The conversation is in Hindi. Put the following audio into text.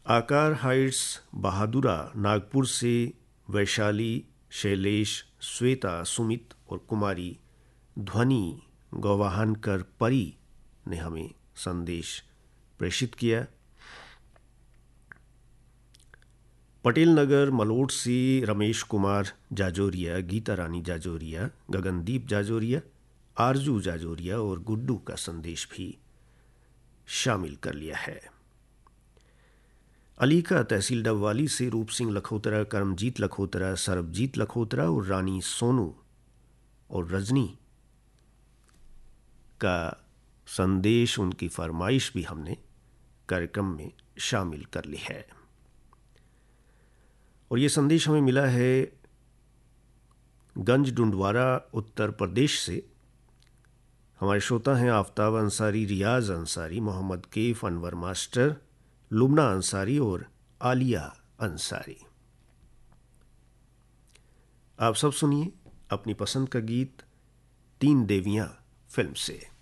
आकार हाइट्स बहादुरा नागपुर से वैशाली, शैलेश, श्वेता, सुमित और कुमारी ध्वनि गौवाहनकर परी ने हमें संदेश प्रेषित किया। पटेल नगर मलोट से रमेश कुमार जाजोरिया, गीता रानी जाजोरिया, गगनदीप जाजोरिया, आरजू जाजोरिया और गुड्डू का संदेश भी शामिल कर लिया है। अलीका तहसील डबवाली से रूप सिंह लखोत्रा, करमजीत लखोत्रा, सरबजीत लखोत्रा और रानी सोनू और रजनी का संदेश, उनकी फरमाइश भी हमने कार्यक्रम में शामिल कर ली है। और ये संदेश हमें मिला है गंज डुंडवारा, उत्तर प्रदेश से। हमारे श्रोता हैं आफ्ताब अंसारी, रियाज अंसारी, मोहम्मद कैफ, अनवर मास्टर, लुबना अंसारी और आलिया अंसारी। आप सब सुनिए अपनी पसंद का गीत तीन देवियां फिल्म से।